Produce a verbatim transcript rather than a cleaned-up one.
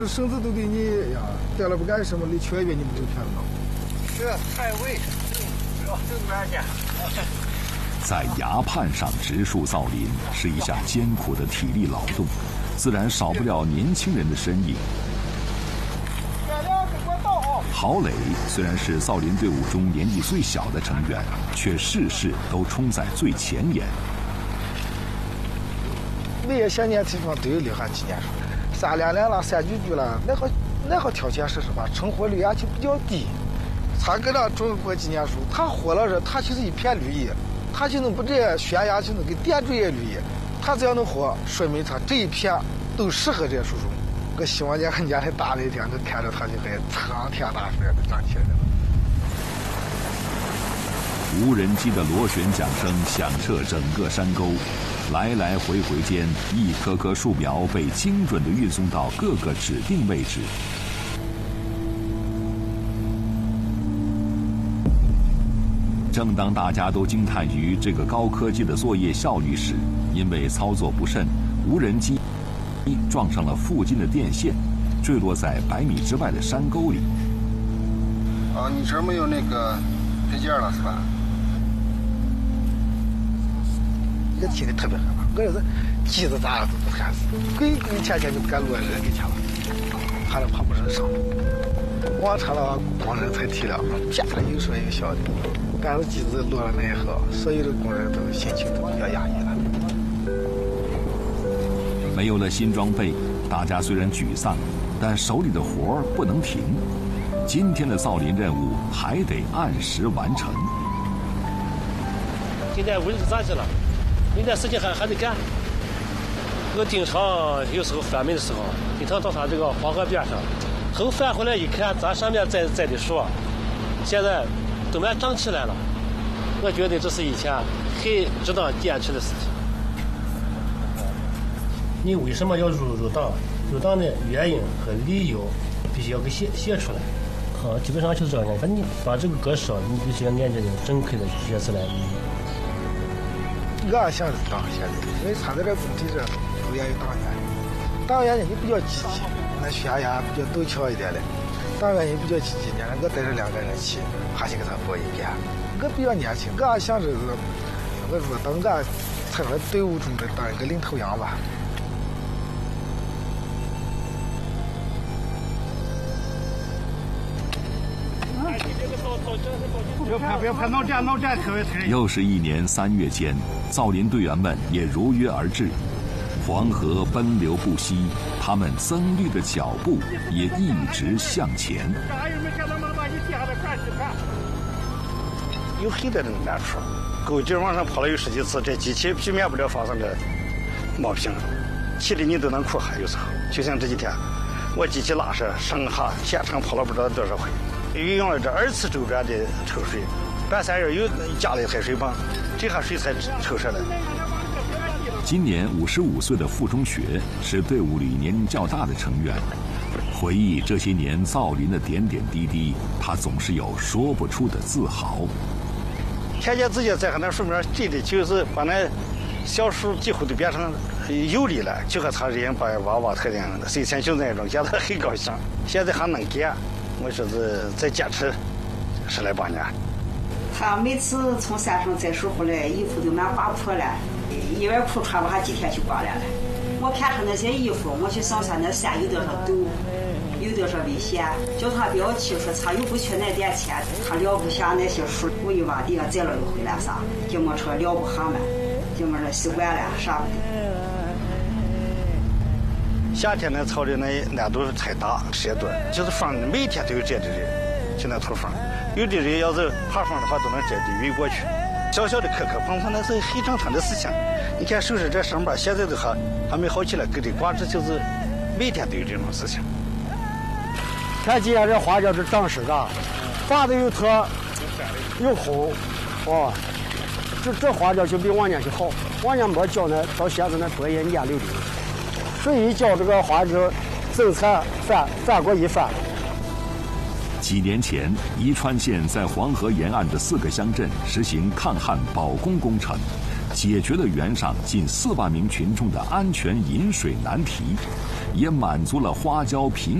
绳子都给你呀带了不干什么，离缺月你不就看不到？ 这太卫生，要正边去。 在崖畔上植树造林是一项艰苦的体力劳动，自然少不了年轻人的身影。郝磊虽然是造林队伍中年纪最小的成员，却事事都冲在最前沿。 那些小年轻人都有留下纪念树，三连连了、三句句了，那好那好条件是什么？成活率啊就比较低。他给他种过纪念树，他活了着，他就是一片绿意，他就能把这悬崖就能给点缀绿意。他只要能活，说明他这一片都适合这些树种。我希望年年的大那天，能看着他就会苍天大树都长起来了。 无人机的螺旋桨声响彻整个山沟，来来回回间，一棵棵树苗被精准地运送到各个指定位置。正当大家都惊叹于这个高科技的作业效率时，因为操作不慎，无人机撞上了附近的电线，坠落在百米之外的山沟里。 啊，你这儿没有那个配件了是吧？我心里特别害怕，我这是机子咋了都不敢死，鬼鬼前前就不敢落人跟前了，怕了怕不上上。往车了，工人才体谅，啪的有说有笑的。但是机子落了那以后，所有的工人都心情都比较压抑了。 没有了新装备，大家虽然沮丧，但手里的活儿不能停。今天的造林任务还得按时完成。 今天屋里咋去了？明天事情还还得干。我经常有时候翻门的时候，经常到他这个黄河边上，头翻回来一看，咱上面栽栽的树，现在都蛮长起来了。我觉得这是以前很值得坚持的事情。你为什么要入入党？入党的原因和理由必须要给写写出来。啊，基本上就是这样。反正你把这个歌手，你必须要按照这种正确的写出来。 我想是当现在，因为他在这工地这头也有党员，党员呢你比较积极，那悬崖比较陡峭一点的，党员也比较积极呢。我带着两个人去，还去给他报一遍。我比较年轻，我想着是，我说等我成了队伍中的当一个领头羊吧。 又是一年三月间，造林队员们也如约而至。黄河奔流不息，他们增绿的脚步也一直向前。 有很多人难处，沟井往上跑了有十几次，这机器避免不了发生这冒屏，气的你都能哭哈。有时候就像这几天，我机器拉涉上下现场跑了不知道多少回。运用了这二次周转的抽水，半山人又加了一台水泵，这下水才抽上来。 今年五十五岁的傅中学是队伍里年龄较大的成员，回忆这些年造林的点点滴滴，他总是有说不出的自豪。 看见自己在那树面真的就是把那小树几乎都变成有理了，就和他人把娃娃特点以前就那种，现在很高兴，现在还能干。我说是再坚持十来八年。 他每次从山上摘树回来，衣服都蛮刮破了，一件裤穿不下几天就刮烂了。我看他那些衣服，我去上山那山有多少陡，有多少危险，叫他不要去，说他又不缺那点钱，他撂不下那些树，我又挖地下摘了又回来啥，就没说撂不下嘛，就没说习惯了啥不的。 夏天那草的那难度太大，蛇多，就是风每天都有这的人，就那头风，有的人要是怕风的话，都能这的运过去。小小的磕磕碰碰那是很正常的事情。你看手上这上班现在都还还没好起来，给这挂着就是每天都有这种事情。 看今天这花叫是长势嘎，发的又特又红，哦，这这花椒就比往年就好，往年没浇那到现在那多也年溜溜。水一浇这个花就增产翻翻过一翻。 几年前，宜川县在黄河沿岸的四个乡镇实行抗旱保供工程， 解决了原上近四万名群众的安全饮水难题，也满足了花椒平